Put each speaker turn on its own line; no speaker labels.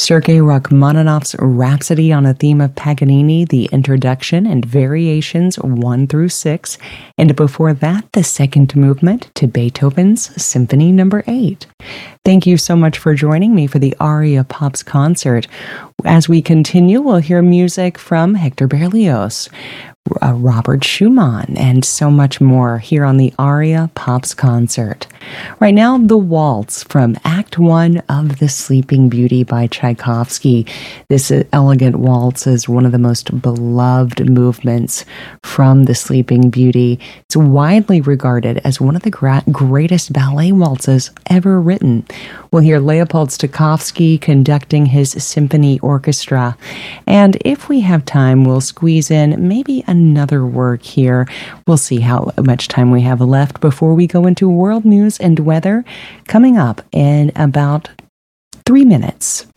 Sergei Rachmaninoff's Rhapsody on a Theme of Paganini, the introduction and variations 1 through 6, and before that, the second movement to Beethoven's Symphony No. 8. Thank you so much for joining me for the Aria Pops concert. As we continue, we'll hear music from Hector Berlioz, Robert Schumann, and so much more here on the Aria Pops concert. Right now, the waltz from Act 1 of The Sleeping Beauty by Tchaikovsky. This elegant waltz is one of the most beloved movements from The Sleeping Beauty. It's widely regarded as one of the greatest ballet waltzes ever written. We'll hear Leopold Stokowski conducting his symphony orchestra. And if we have time, we'll squeeze in maybe another work here. We'll see how much time we have left before we go into world news and weather coming up in about 3 minutes.